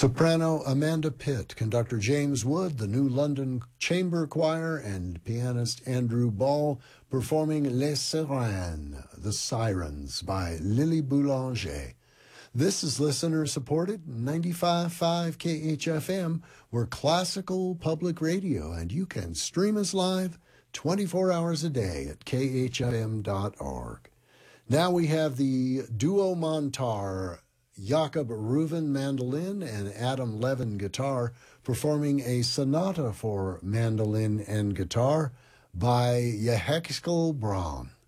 Soprano Amanda Pitt, conductor James Wood, the New London Chamber Choir, and pianist Andrew Ball performing Les Sirènes, The Sirens, by Lily Boulanger. This is listener-supported 95.5 KHFM. We're classical public radio, and you can stream us live 24 hours a day at khfm.org. Now we have the Duo Montar, Jakob Reuven mandolin and Adam Levin guitar, performing a sonata for mandolin and guitar by Yehezkel Braun.